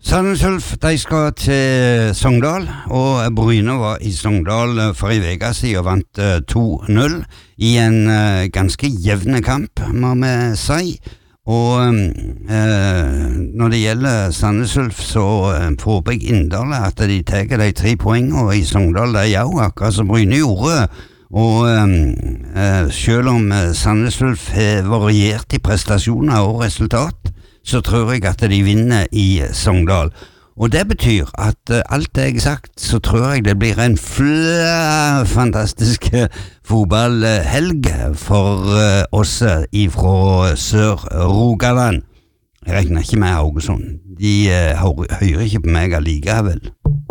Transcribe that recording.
Sandnes Ulf, de skal til Sogndal, og Bryne var i Sogndal for en veke siden og vant 2-0 i en ganske jevne kamp, må vi si. Og når det gjelder Sandnes Ulf, så håper jeg inderlig at de tar de 3 poengene i Sogndal, det er jo akkurat som Bryne gjorde. Og selv om Sandnes Ulf har variert i prestasjoner og resultat, så tror jeg at de vinner i Sogndal. Og det betyr at alt det jeg har sagt, så tror jeg det blir en fantastisk fotballhelg for oss ifra Sør-Rogaland. Jeg regner ikke med Haugesund. De hører ikke på meg allikevel.